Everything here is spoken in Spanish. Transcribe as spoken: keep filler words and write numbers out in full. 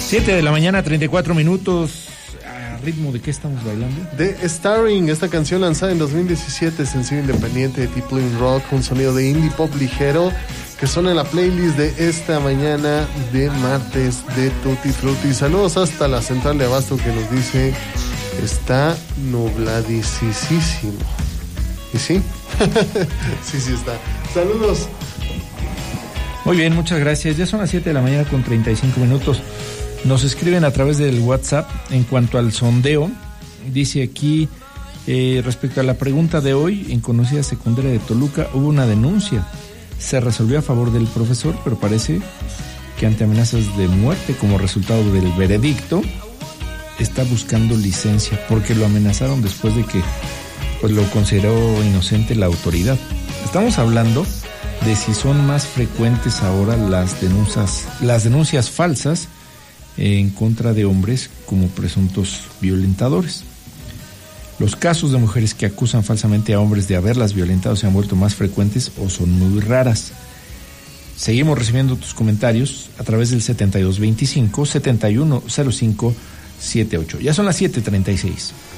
siete de la mañana, treinta y cuatro minutos. ¿A ritmo de qué estamos bailando? De Starring, esta canción lanzada en dos mil diecisiete, sencillo independiente de tipo in rock, un sonido de indie pop ligero que suena en la playlist de esta mañana de martes de Tutti Frutti. Saludos hasta la central de Abasto, que nos dice está nubladicísimo. ¿Y sí? sí, sí está. Saludos. Muy bien, muchas gracias. Ya son las siete de la mañana con treinta y cinco minutos. Nos escriben a través del WhatsApp en cuanto al sondeo. Dice aquí, eh, respecto a la pregunta de hoy, en conocida secundaria de Toluca hubo una denuncia. Se resolvió a favor del profesor, pero parece que ante amenazas de muerte como resultado del veredicto, está buscando licencia porque lo amenazaron después de que pues, lo consideró inocente la autoridad. Estamos hablando de si son más frecuentes ahora las denuncias, las denuncias falsas en contra de hombres como presuntos violentadores. Los casos de mujeres que acusan falsamente a hombres de haberlas violentado se han vuelto más frecuentes o son muy raras. Seguimos recibiendo tus comentarios a través del setenta y dos veinticinco, setenta y uno cero cinco setenta y ocho. Ya son las siete treinta y seis.